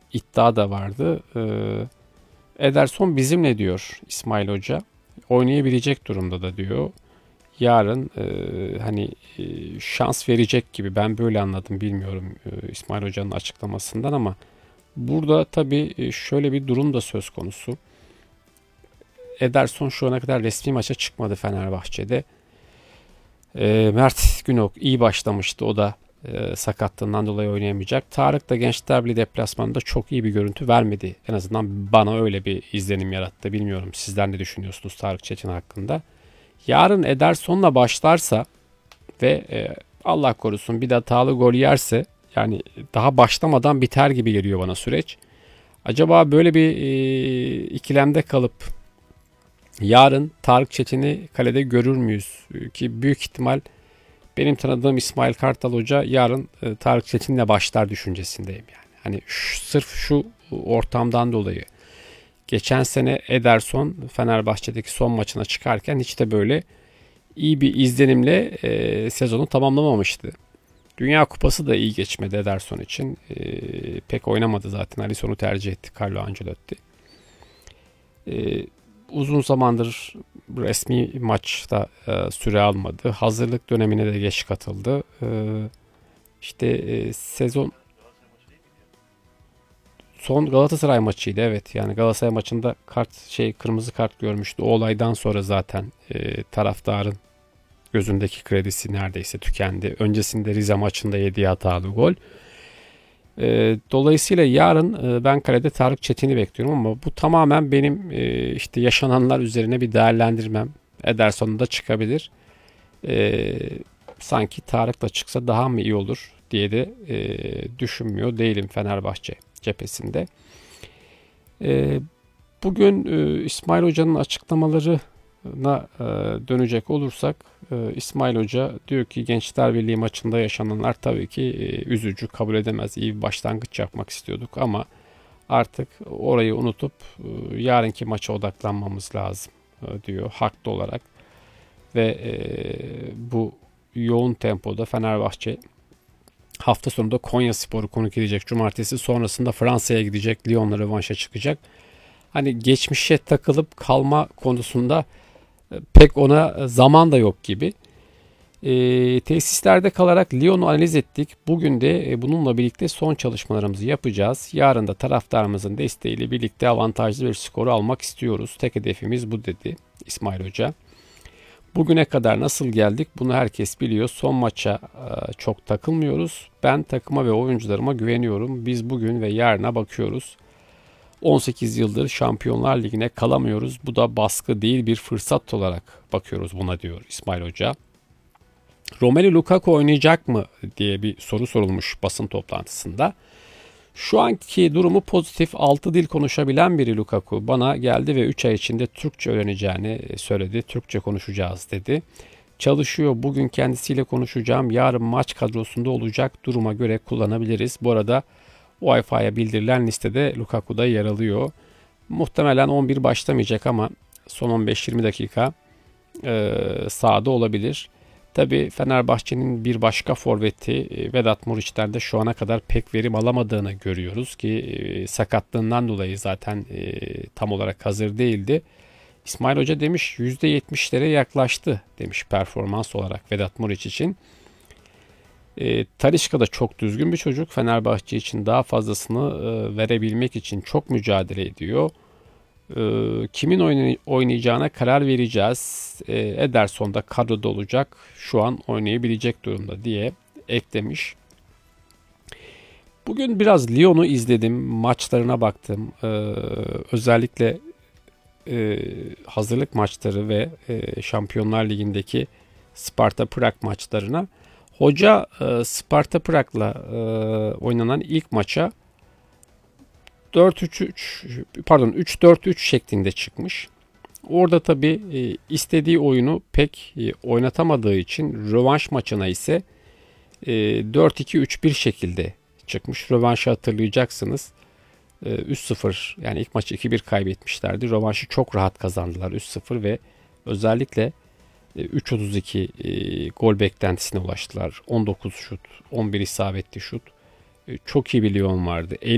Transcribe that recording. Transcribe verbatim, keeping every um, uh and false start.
iddia da vardı. Ederson bizimle diyor İsmail Hoca. Oynayabilecek durumda da diyor. Yarın e, hani e, şans verecek gibi, ben böyle anladım, bilmiyorum e, İsmail Hoca'nın açıklamasından, ama burada tabii e, şöyle bir durum da söz konusu. Ederson şu ana kadar resmi maça çıkmadı Fenerbahçe'de. E, Mert Günok iyi başlamıştı, o da e, sakatlığından dolayı oynayamayacak. Tarık da Gençler Birliği deplasmanında çok iyi bir görüntü vermedi. En azından bana öyle bir izlenim yarattı. Bilmiyorum sizler ne düşünüyorsunuz Tarık Çetin hakkında. Yarın Ederson'la başlarsa ve e, Allah korusun bir de hatalı gol yerse, yani daha başlamadan biter gibi geliyor bana süreç. Acaba böyle bir e, ikilemde kalıp yarın Tarık Çetin'i kalede görür müyüz? Ki büyük ihtimal benim tanıdığım İsmail Kartal Hoca yarın e, Tarık Çetin'le başlar düşüncesindeyim yani. Hani şu, sırf şu ortamdan dolayı. Geçen sene Ederson Fenerbahçe'deki son maçına çıkarken hiç de böyle iyi bir izlenimle e, sezonu tamamlamamıştı. Dünya Kupası da iyi geçmedi Ederson için. E, pek oynamadı zaten. Alisson'u tercih etti Carlo Ancelotti. E, Uzun zamandır resmi maçta e, süre almadı. Hazırlık dönemine de geç katıldı. E, işte e, sezon son Galatasaray maçıydı, evet. Yani Galatasaray maçında kart şey kırmızı kart görmüştü. O olaydan sonra zaten e, taraftarın gözündeki kredisi neredeyse tükendi. Öncesinde Rize maçında yediği hatalı gol. E, dolayısıyla yarın e, ben kalede Tarık Çetin'i bekliyorum, ama bu tamamen benim e, işte yaşananlar üzerine bir değerlendirmem. Ederson da çıkabilir. E, Sanki Tarık da çıksa daha mı iyi olur diye de e, düşünmüyor değilim Fenerbahçe cephesinde. E, Bugün e, İsmail Hoca'nın açıklamalarına e, dönecek olursak, e, İsmail Hoca diyor ki Gençler Birliği maçında yaşananlar tabii ki e, üzücü, kabul edemez. İyi bir başlangıç yapmak istiyorduk ama artık orayı unutup e, yarınki maça odaklanmamız lazım e, diyor haklı olarak. Ve e, bu yoğun tempoda Fenerbahçe hafta sonunda Konyaspor'u konuk edecek. Cumartesi sonrasında Fransa'ya gidecek. Lyon'la rövanşa çıkacak. Hani geçmişe takılıp kalma konusunda e, pek ona zaman da yok gibi. E, tesislerde kalarak Lyon'u analiz ettik. Bugün de e, bununla birlikte son çalışmalarımızı yapacağız. Yarın da taraftarımızın desteğiyle birlikte avantajlı bir skoru almak istiyoruz. Tek hedefimiz bu dedi İsmail Hoca. Bugüne kadar nasıl geldik bunu herkes biliyor. Son maça e, çok takılmıyoruz. Ben takıma ve oyuncularıma güveniyorum. Biz bugün ve yarına bakıyoruz. on sekiz yıldır Şampiyonlar Ligi'ne kalamıyoruz. Bu da baskı değil, bir fırsat olarak bakıyoruz buna diyor İsmail Hoca. Romelu Lukaku oynayacak mı diye bir soru sorulmuş basın toplantısında. Şu anki durumu pozitif, altı dil konuşabilen biri Lukaku. Bana geldi ve üç ay içinde Türkçe öğreneceğini söyledi. Türkçe konuşacağız dedi. Çalışıyor. Bugün kendisiyle konuşacağım. Yarın maç kadrosunda olacak. Duruma göre kullanabiliriz. Bu arada Wi-Fi'ye bildirilen listede Lukaku da yer alıyor. Muhtemelen on bir başlamayacak ama son on beş yirmi dakika e, sahada olabilir. Tabii Fenerbahçe'nin bir başka forveti e, Vedat Muriç'ten de şu ana kadar pek verim alamadığını görüyoruz ki e, sakatlığından dolayı zaten e, tam olarak hazır değildi. İsmail Hoca demiş yüzde yetmişlere yaklaştı demiş performans olarak Vedat Muriç için. E, Talisca da çok düzgün bir çocuk. Fenerbahçe için daha fazlasını e, verebilmek için çok mücadele ediyor. E, kimin oynay- oynayacağına karar vereceğiz. E, Ederson da kadroda olacak. Şu an oynayabilecek durumda diye eklemiş. Bugün biraz Lyon'u izledim. Maçlarına baktım. E, özellikle e, hazırlık maçları ve e, Şampiyonlar Ligi'ndeki Sparta Prag maçlarına. Hoca e, Sparta Prag'la e, oynanan ilk maça dört üç üç pardon üç dört üç şeklinde çıkmış. Orada tabii e, istediği oyunu pek e, oynatamadığı için rövanş maçına ise e, dört iki üç bir şekilde çıkmış. Rövanşı hatırlayacaksınız. E, üç sıfır, yani ilk maçı iki bir kaybetmişlerdi. Rövanşı çok rahat kazandılar üç sıfır ve özellikle üç otuz iki e, gol beklentisine ulaştılar. on dokuz şut, on bir isabetli şut. E, çok iyi bir Lyon vardı.